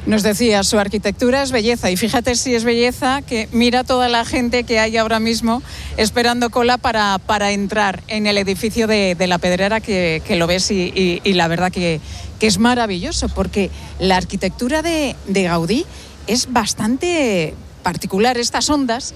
Nos decía, su arquitectura es belleza, y fíjate si es belleza que mira toda la gente que hay ahora mismo esperando cola para entrar en el edificio de la Pedrera, que lo ves y la verdad que es maravilloso, porque la arquitectura de Gaudí es bastante particular. Estas ondas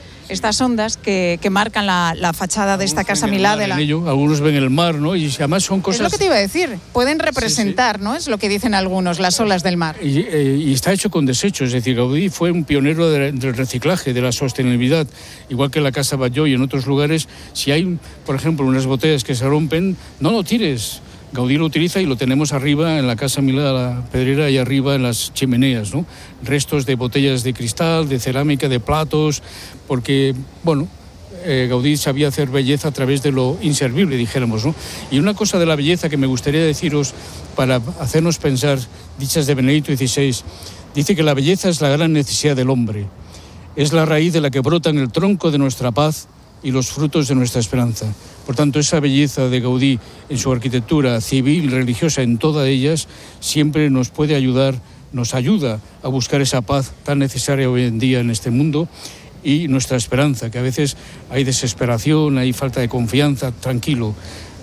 que marcan la fachada de esta casa Milá. Algunos ven el mar, ¿no? Y además son cosas... Es lo que te iba a decir, pueden representar, sí. ¿No? Es lo que dicen algunos, las olas del mar. Y está hecho con desechos, es decir, Gaudí fue un pionero del reciclaje, de la sostenibilidad, igual que en la Casa Batlló y en otros lugares. Si hay, por ejemplo, unas botellas que se rompen, no lo tires. Gaudí lo utiliza y lo tenemos arriba en la Casa Milá, la Pedrera, y arriba en las chimeneas, ¿no? Restos de botellas de cristal, de cerámica, de platos, porque, bueno, Gaudí sabía hacer belleza a través de lo inservible, dijéramos, ¿no? Y una cosa de la belleza que me gustaría deciros para hacernos pensar, dichas de Benedicto XVI, dice que la belleza es la gran necesidad del hombre, es la raíz de la que brotan el tronco de nuestra paz y los frutos de nuestra esperanza. Por tanto, esa belleza de Gaudí en su arquitectura civil, religiosa, en todas ellas, siempre nos puede ayudar, nos ayuda a buscar esa paz tan necesaria hoy en día en este mundo, y nuestra esperanza, que a veces hay desesperación, hay falta de confianza. Tranquilo,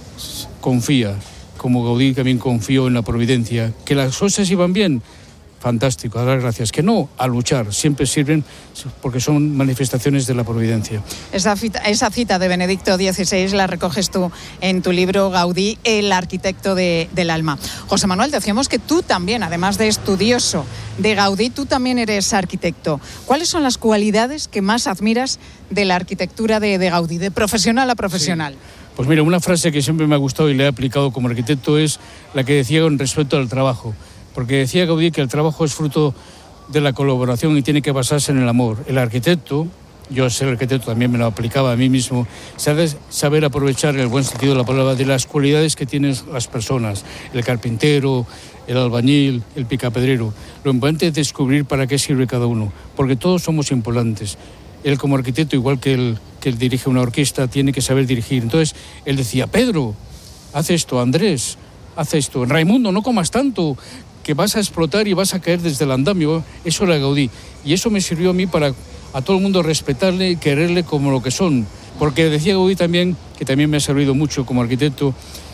confía, como Gaudí también confió en la providencia. Que las cosas iban bien, fantástico, a dar gracias. Que no, a luchar, siempre sirven porque son manifestaciones de la providencia. Esa cita de Benedicto XVI la recoges tú en tu libro Gaudí, el arquitecto del alma. José Manuel, decíamos que tú también, además de estudioso de Gaudí, tú también eres arquitecto. ¿Cuáles son las cualidades que más admiras de la arquitectura de Gaudí, de profesional a profesional? Sí. Pues mira, una frase que siempre me ha gustado y le he aplicado como arquitecto es la que decía con respecto al trabajo. Porque decía Gaudí que el trabajo es fruto de la colaboración y tiene que basarse en el amor. El arquitecto, yo ser arquitecto también me lo aplicaba a mí mismo, saber aprovechar en el buen sentido de la palabra de las cualidades que tienen las personas, el carpintero, el albañil, el picapedrero. Lo importante es descubrir para qué sirve cada uno, porque todos somos importantes. Él como arquitecto, igual que él dirige una orquesta, tiene que saber dirigir. Entonces, él decía, Pedro, haz esto, Andrés, haz esto, Raimundo, no comas tanto, que vas a explotar y vas a caer desde el andamio. Eso era Gaudí. Y eso me sirvió a mí para a todo el mundo respetarle y quererle como lo que son. Porque decía Gaudí también, que también me ha servido mucho como arquitecto,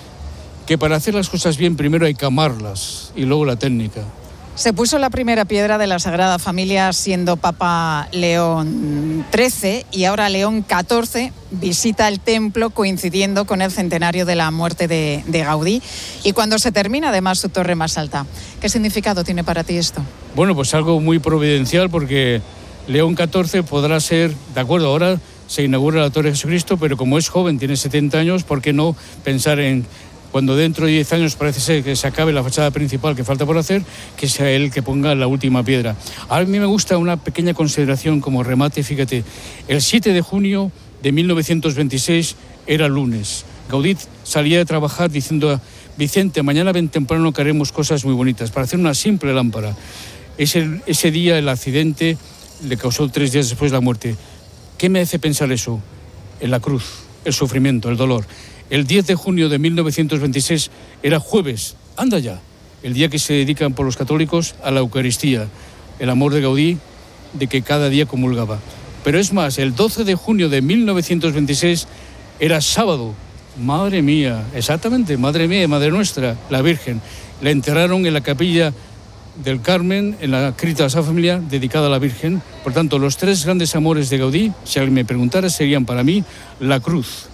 que para hacer las cosas bien primero hay que amarlas y luego la técnica. Se puso la primera piedra de la Sagrada Familia siendo Papa León XIII, y ahora León XIV visita el templo coincidiendo con el centenario de la muerte de Gaudí, y cuando se termina además su torre más alta. ¿Qué significado tiene para ti esto? Bueno, pues algo muy providencial, porque León XIV podrá ser, de acuerdo, ahora se inaugura la Torre de Jesucristo, pero como es joven, tiene 70 años, ¿por qué no pensar en cuando dentro de 10 años parece ser que se acabe la fachada principal que falta por hacer, que sea él que ponga la última piedra? A mí me gusta una pequeña consideración como remate, fíjate, el 7 de junio de 1926 era lunes. Gaudí salía de trabajar diciendo, Vicente, mañana ven temprano que haremos cosas muy bonitas, para hacer una simple lámpara. Ese día el accidente le causó 3 días después la muerte. ¿Qué me hace pensar eso? En la cruz, el sufrimiento, el dolor. El 10 de junio de 1926 era jueves, anda ya, el día que se dedican por los católicos a la Eucaristía, el amor de Gaudí, de que cada día comulgaba. Pero es más, el 12 de junio de 1926 era sábado. Madre mía, exactamente, Madre mía, Madre nuestra, la Virgen. La enterraron en la capilla del Carmen, en la cripta de la Sagrada Familia, dedicada a la Virgen. Por tanto, los 3 grandes amores de Gaudí, si alguien me preguntara, serían para mí la cruz,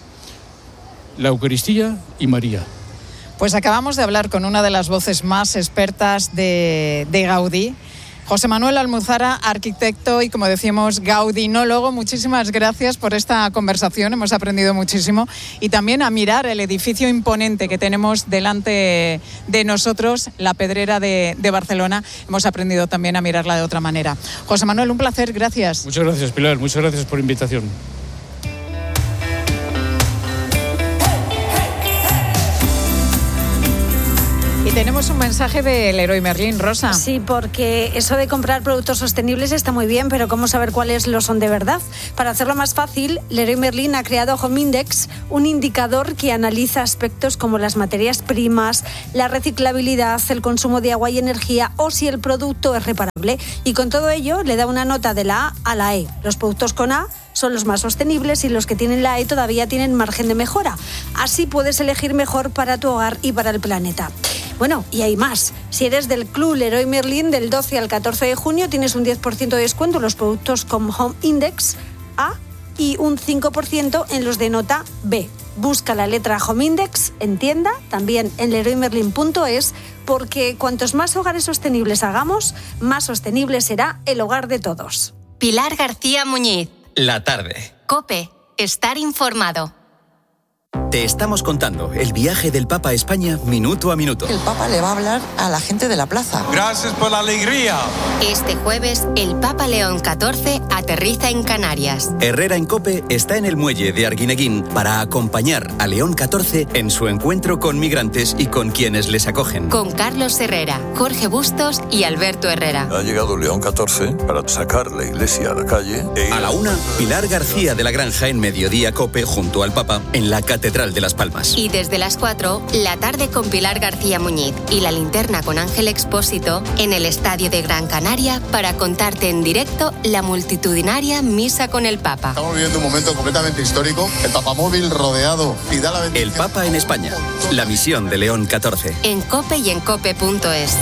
la Eucaristía y María. Pues acabamos de hablar con una de las voces más expertas de Gaudí, José Manuel Almuzara, arquitecto y, como decíamos, gaudinólogo. Muchísimas gracias por esta conversación, hemos aprendido muchísimo, y también a mirar el edificio imponente que tenemos delante de nosotros, la Pedrera de Barcelona. Hemos aprendido también a mirarla de otra manera. José Manuel, un placer, gracias. Muchas gracias, Pilar, muchas gracias por la invitación. Tenemos tenemos un mensaje de Leroy Merlin, Rosa. Sí, porque eso de comprar productos sostenibles está muy bien, pero ¿cómo saber cuáles lo son de verdad? Para hacerlo más fácil, Leroy Merlin ha creado Home Index, un indicador que analiza aspectos como las materias primas, la reciclabilidad, el consumo de agua y energía o si el producto es reparable. Y con todo ello le da una nota de la A a la E. Los productos con A son los más sostenibles y los que tienen la E todavía tienen margen de mejora. Así puedes elegir mejor para tu hogar y para el planeta. Bueno, y hay más. Si eres del Club Leroy Merlin, del 12 al 14 de junio tienes un 10% de descuento en los productos con Home Index A y un 5% en los de nota B. Busca la letra Home Index en tienda, también en leroymerlin.es, porque cuantos más hogares sostenibles hagamos, más sostenible será el hogar de todos. Pilar García Muñiz. La tarde. COPE. Estar informado. Te estamos contando el viaje del Papa a España minuto a minuto. El Papa le va a hablar a la gente de la plaza. Gracias por la alegría. Este jueves, el Papa León XIV aterriza en Canarias. Herrera en COPE está en el muelle de Arguineguín para acompañar a León XIV en su encuentro con migrantes y con quienes les acogen. Con Carlos Herrera, Jorge Bustos y Alberto Herrera. Ha llegado León XIV para sacar la iglesia a la calle. A la 1, Pilar García de la Granja en Mediodía COPE junto al Papa en la Catedral de Las Palmas. Y desde las 4, la tarde con Pilar García Muñiz y la linterna con Ángel Expósito en el Estadio de Gran Canaria para contarte en directo la multitudinaria misa con el Papa. Estamos viviendo un momento completamente histórico. El papamóvil rodeado y da la bendición. El Papa en España. La misión de León XIV. En COPE y en COPE.es.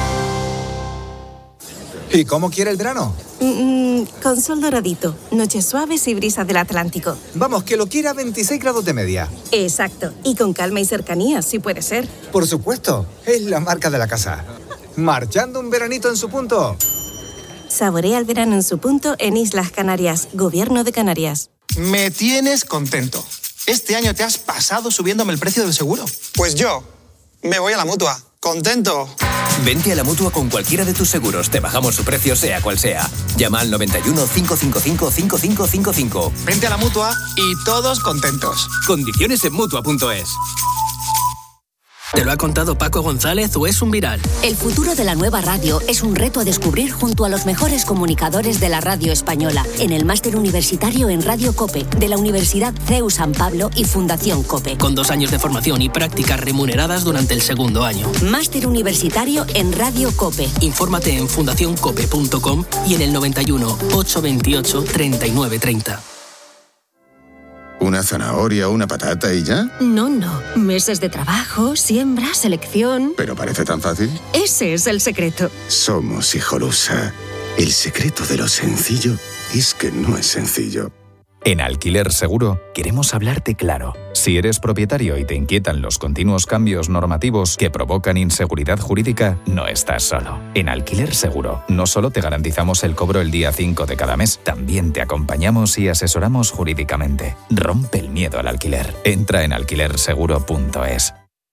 ¿Y cómo quiere el verano? Con sol doradito, noches suaves y brisas del Atlántico. Vamos, que lo quiera a 26 grados de media. Exacto, y con calma y cercanía, si puede ser. Por supuesto, es la marca de la casa. Marchando un veranito en su punto. Saborea el verano en su punto en Islas Canarias, Gobierno de Canarias. Me tienes contento. Este año te has pasado subiéndome el precio del seguro. Pues yo me voy a la Mutua. ¡Contento! Vente a la Mutua con cualquiera de tus seguros. Te bajamos su precio sea cual sea. Llama al 91 555 5555. Vente a la Mutua y todos contentos. Condiciones en Mutua.es. ¿Te lo ha contado Paco González o es un viral? El futuro de la nueva radio es un reto a descubrir junto a los mejores comunicadores de la radio española en el Máster Universitario en Radio COPE de la Universidad CEU San Pablo y Fundación COPE. Con 2 años de formación y prácticas remuneradas durante el segundo año. Máster Universitario en Radio COPE. Infórmate en fundacioncope.com y en el 91 828 3930. ¿Una zanahoria o una patata y ya? No. Meses de trabajo, siembra, selección... ¿Pero parece tan fácil? Ese es el secreto. Somos Hijolusa. El secreto de lo sencillo es que no es sencillo. En Alquiler Seguro queremos hablarte claro. Si eres propietario y te inquietan los continuos cambios normativos que provocan inseguridad jurídica, no estás solo. En Alquiler Seguro no solo te garantizamos el cobro el día 5 de cada mes, también te acompañamos y asesoramos jurídicamente. Rompe el miedo al alquiler. Entra en alquilerseguro.es.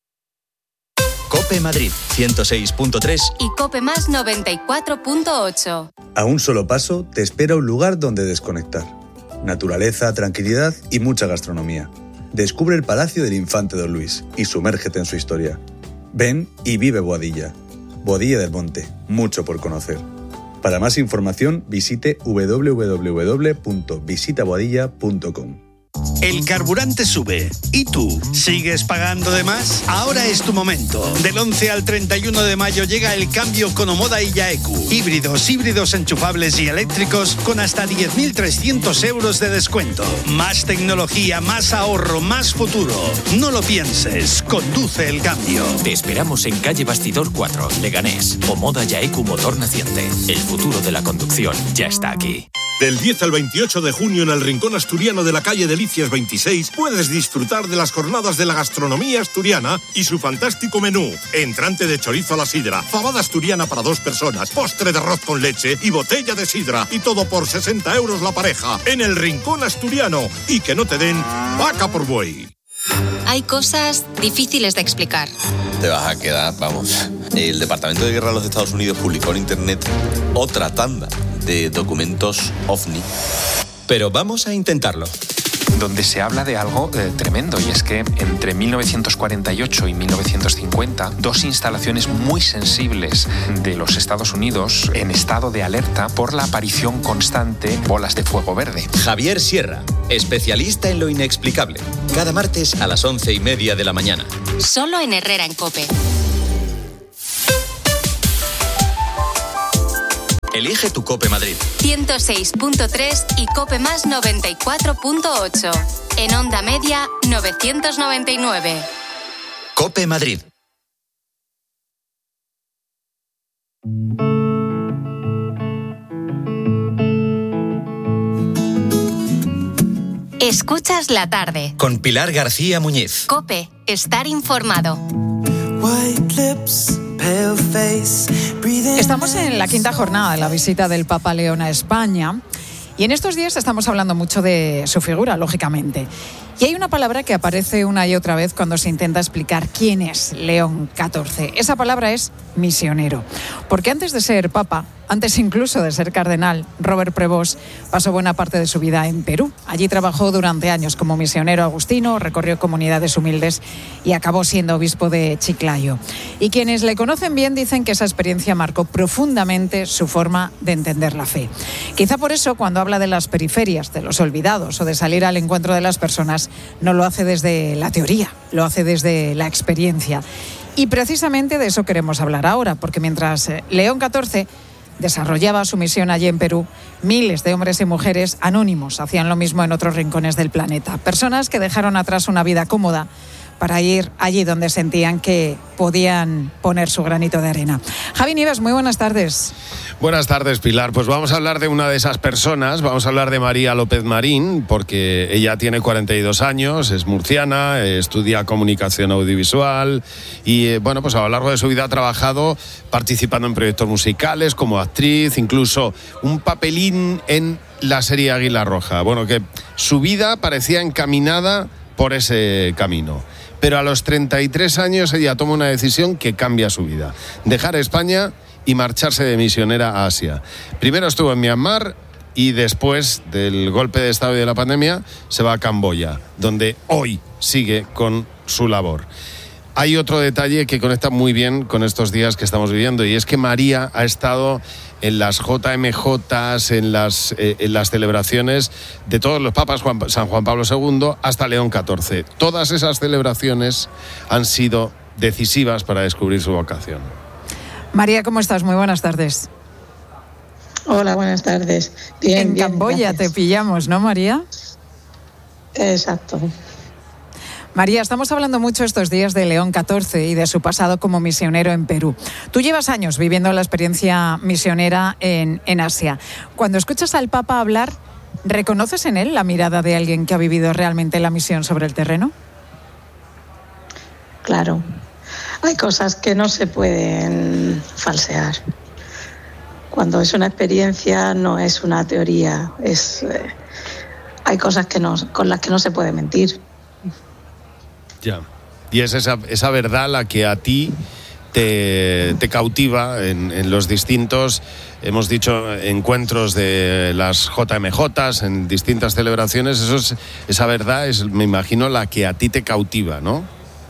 COPE Madrid 106.3 y COPE Más 94.8. A un solo paso te espera un lugar donde desconectar. Naturaleza, tranquilidad y mucha gastronomía. Descubre el Palacio del Infante Don Luis y sumérgete en su historia. Ven y vive Boadilla. Boadilla del Monte, mucho por conocer. Para más información visite www.visitaboadilla.com. El carburante sube. ¿Y tú? ¿Sigues pagando de más? Ahora es tu momento. Del 11 al 31 de mayo llega el cambio con Omoda y Yaeku. Híbridos enchufables y eléctricos con hasta 10.300 euros de descuento. Más tecnología, más ahorro, más futuro. No lo pienses. Conduce el cambio. Te esperamos en calle Bastidor 4, Leganés. Omoda Yaeku Motor Naciente. El futuro de la conducción ya está aquí. Del 10 al 28 de junio en el Rincón Asturiano de la calle Delicias 26 puedes disfrutar de las jornadas de la gastronomía asturiana y su fantástico menú. Entrante de chorizo a la sidra, fabada asturiana para 2 personas, postre de arroz con leche y botella de sidra. Y todo por 60 euros la pareja. En el Rincón Asturiano. Y que no te den vaca por buey. Hay cosas difíciles de explicar. Te vas a quedar, vamos. El Departamento de Guerra de los Estados Unidos publicó en internet otra tanda de documentos OVNI. Pero vamos a intentarlo. donde se habla de algo tremendo, y es que entre 1948 y 1950, 2 instalaciones muy sensibles de los Estados Unidos en estado de alerta por la aparición constante de bolas de fuego verde. Javier Sierra, especialista en lo inexplicable. Cada martes a las 11:30 de la mañana. Solo en Herrera en COPE. Elige tu COPE Madrid. 106.3 y COPE Más 94.8. En onda media 999. COPE Madrid. Escuchas la tarde. Con Pilar García Muñiz. COPE, estar informado. Estamos en la 5ª jornada de la visita del Papa León a España y en estos días estamos hablando mucho de su figura, lógicamente. Y hay una palabra que aparece una y otra vez cuando se intenta explicar quién es León XIV. Esa palabra es misionero. Porque antes de ser papa, antes incluso de ser cardenal, Robert Prevost pasó buena parte de su vida en Perú. Allí trabajó durante años como misionero agustino, recorrió comunidades humildes y acabó siendo obispo de Chiclayo. Y quienes le conocen bien dicen que esa experiencia marcó profundamente su forma de entender la fe. Quizá por eso, cuando habla de las periferias, de los olvidados o de salir al encuentro de las personas, no lo hace desde la teoría, lo hace desde la experiencia. Y precisamente de eso queremos hablar ahora, porque mientras León XIV desarrollaba su misión allí en Perú, miles de hombres y mujeres anónimos hacían lo mismo en otros rincones del planeta. Personas que dejaron atrás una vida cómoda para ir allí donde sentían que podían poner su granito de arena. Javi Nieves, muy buenas tardes. Buenas tardes, Pilar. Pues vamos a hablar de una de esas personas, vamos a hablar de María López Marín, porque ella tiene 42 años, es murciana, estudia comunicación audiovisual y, bueno, pues a lo largo de su vida ha trabajado participando en proyectos musicales, como actriz, incluso un papelín en la serie Águila Roja. Bueno, que su vida parecía encaminada por ese camino. Pero a los 33 años ella toma una decisión que cambia su vida. Dejar España y marcharse de misionera a Asia. Primero estuvo en Myanmar y después del golpe de estado y de la pandemia se va a Camboya, donde hoy sigue con su labor. Hay otro detalle que conecta muy bien con estos días que estamos viviendo, y es que María ha estado en las JMJs, en las celebraciones de todos los papas, San Juan Pablo II hasta León XIV. Todas esas celebraciones han sido decisivas para descubrir su vocación. María, ¿cómo estás? Muy buenas tardes. Hola, buenas tardes. Bien, en Camboya gracias. Te pillamos, ¿no, María? Exacto. María, estamos hablando mucho estos días de León XIV y de su pasado como misionero en Perú. Tú llevas años viviendo la experiencia misionera en Asia. Cuando escuchas al Papa hablar, ¿reconoces en él la mirada de alguien que ha vivido realmente la misión sobre el terreno? Claro. Hay cosas que no se pueden falsear. Cuando es una experiencia, no es una teoría. Hay cosas con las que no se puede mentir. Ya. Y es esa verdad la que a ti te cautiva en los distintos, hemos dicho, encuentros de las JMJs, en distintas celebraciones. Esa verdad es, me imagino, la que a ti te cautiva, ¿no?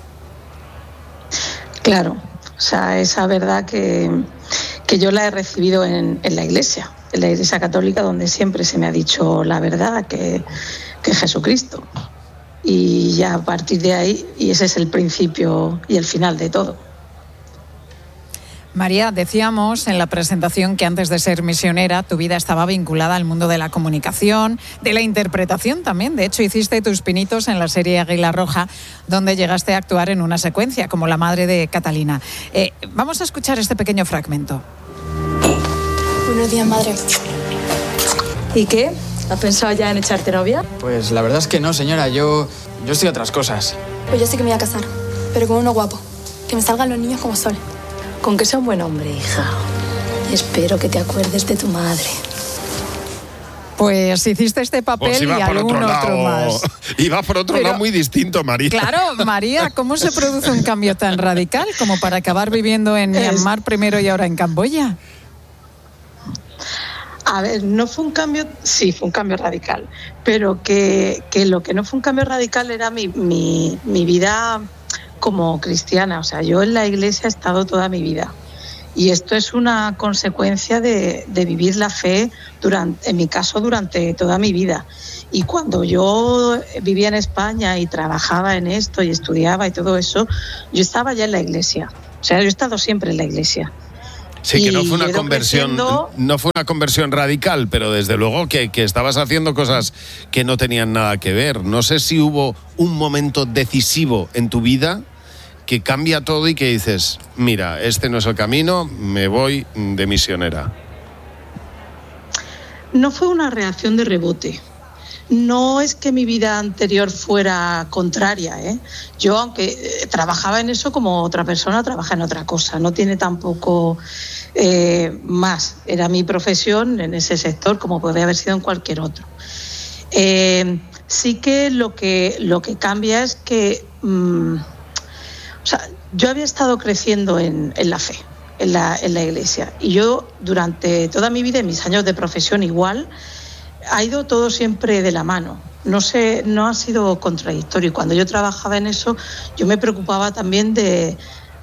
Claro. O sea, esa verdad que yo la he recibido en la Iglesia Católica, donde siempre se me ha dicho la verdad, que es Jesucristo. Y ya a partir de ahí, y ese es el principio y el final de todo. María, decíamos en la presentación que antes de ser misionera tu vida estaba vinculada al mundo de la comunicación, de la interpretación también. De hecho, hiciste tus pinitos en la serie Águila Roja, donde llegaste a actuar en una secuencia como la madre de Catalina. Vamos a escuchar este pequeño fragmento. Buenos días, madre. ¿Y qué? ¿Has pensado ya en echarte novia? Pues la verdad es que no, señora. Yo estoy a otras cosas. Pues yo sí que me voy a casar, pero con uno guapo. Que me salgan los niños como sol. Con que sea un buen hombre, hija. Espero que te acuerdes de tu madre. Pues hiciste este papel y algún otro más. Y va por otro lado muy distinto, María. Claro, María, ¿cómo se produce un cambio tan radical como para acabar viviendo en Myanmar primero y ahora en Camboya? A ver, no fue un cambio, sí, fue un cambio radical, pero que lo que no fue un cambio radical era mi vida como cristiana. O sea, yo en la iglesia he estado toda mi vida. Y esto es una consecuencia de vivir la fe, en mi caso, durante toda mi vida. Y cuando yo vivía en España y trabajaba en esto y estudiaba y todo eso, yo estaba ya en la iglesia. O sea, yo he estado siempre en la iglesia. Sí, que no fue una conversión radical, pero desde luego que estabas haciendo cosas que no tenían nada que ver. No sé si hubo un momento decisivo en tu vida que cambia todo y que dices, mira, este no es el camino, me voy de misionera. No fue una reacción de rebote. No es que mi vida anterior fuera contraria, ¿eh? Yo, aunque trabajaba en eso como otra persona, trabaja en otra cosa. No tiene tampoco más. Era mi profesión en ese sector, como podría haber sido en cualquier otro. Sí que lo que cambia es que... o sea, yo había estado creciendo en la fe, en la iglesia. Y yo, durante toda mi vida, en mis años de profesión igual... ha ido todo siempre de la mano. No ha sido contradictorio. Y cuando yo trabajaba en eso, yo me preocupaba también de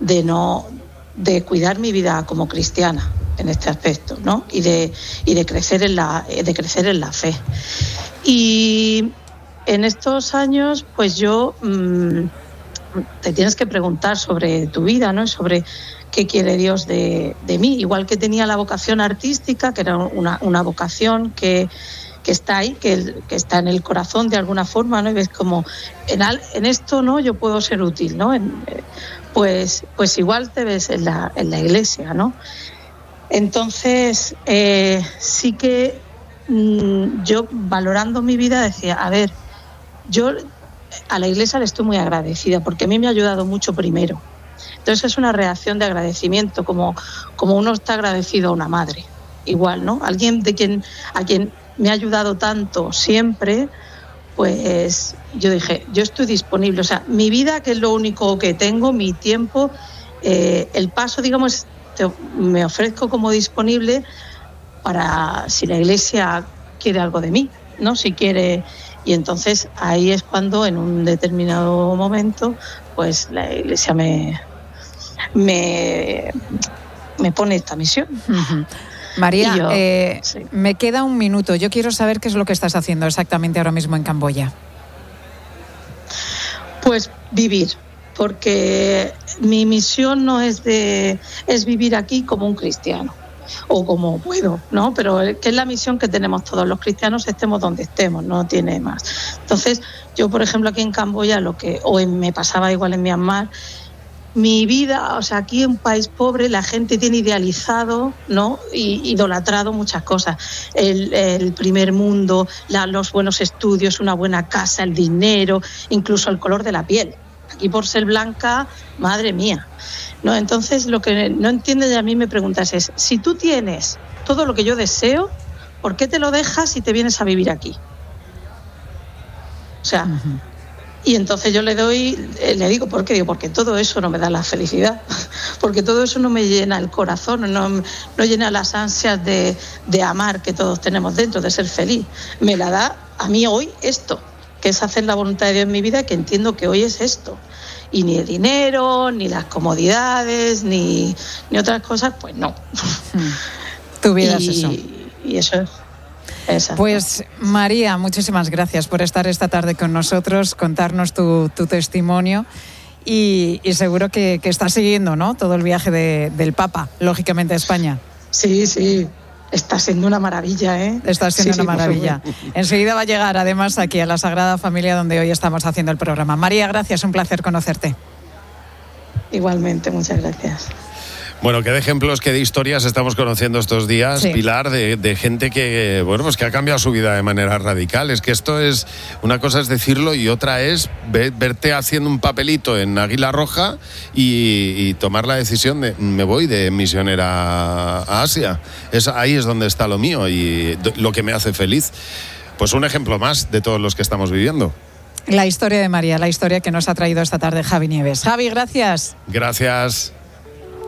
cuidar mi vida como cristiana en este aspecto, ¿no? Y de crecer en la fe. Y en estos años, pues yo te tienes que preguntar sobre tu vida, ¿no? Sobre qué quiere Dios de mí. Igual que tenía la vocación artística, que era una vocación que está ahí, que está en el corazón de alguna forma, ¿no? Y ves como en esto, ¿no? Yo puedo ser útil, ¿no? Pues igual te ves en la iglesia, ¿no? Entonces, sí que yo, valorando mi vida, decía, a ver, yo a la iglesia le estoy muy agradecida porque a mí me ha ayudado mucho primero. Entonces es una reacción de agradecimiento, como uno está agradecido a una madre, igual, ¿no? Alguien a quien me ha ayudado tanto siempre, pues yo dije, yo estoy disponible. O sea, mi vida, que es lo único que tengo, mi tiempo, el paso, digamos, me ofrezco como disponible para si la iglesia quiere algo de mí, ¿no? Si quiere. Y entonces ahí es cuando, en un determinado momento, pues la iglesia me pone esta misión. Uh-huh. María, sí. Me queda un minuto. Yo quiero saber qué es lo que estás haciendo exactamente ahora mismo en Camboya. Pues vivir, porque mi misión no es vivir aquí como un cristiano o como puedo, ¿no? Pero que es la misión que tenemos todos los cristianos, estemos donde estemos, no tiene más. Entonces, yo, por ejemplo, aquí en Camboya, me pasaba igual en Myanmar, mi vida, o sea, aquí en un país pobre la gente tiene idealizado, ¿no? Y idolatrado muchas cosas. El primer mundo, los buenos estudios, una buena casa, el dinero, incluso el color de la piel. Aquí por ser blanca, madre mía, ¿no? Entonces lo que no entiendes y a mí me preguntas es, si tú tienes todo lo que yo deseo, ¿por qué te lo dejas y te vienes a vivir aquí? O sea... Uh-huh. Y entonces yo le digo, ¿por qué? Digo, porque todo eso no me da la felicidad, porque todo eso no me llena el corazón, no llena las ansias de amar que todos tenemos dentro, de ser feliz. Me la da a mí hoy esto, que es hacer la voluntad de Dios en mi vida, que entiendo que hoy es esto. Y ni el dinero, ni las comodidades, ni otras cosas, pues no. Tu vida es eso. Y eso es. Exacto. Pues María, muchísimas gracias por estar esta tarde con nosotros, contarnos tu testimonio y seguro que estás siguiendo, ¿no? Todo el viaje del Papa, lógicamente a España. Sí, está siendo una maravilla, ¿eh? Está siendo una maravilla. Enseguida va a llegar además aquí a la Sagrada Familia donde hoy estamos haciendo el programa. María, gracias, un placer conocerte. Igualmente, muchas gracias. Bueno, qué de ejemplos, qué de historias estamos conociendo estos días, sí. Pilar, de gente que, bueno, pues que ha cambiado su vida de manera radical. Es que esto es, una cosa es decirlo y otra es verte haciendo un papelito en Águila Roja y tomar la decisión de me voy de misionera a Asia. Ahí es donde está lo mío y lo que me hace feliz. Pues un ejemplo más de todos los que estamos viviendo. La historia de María, la historia que nos ha traído esta tarde Javi Nieves. Javi, gracias. Gracias.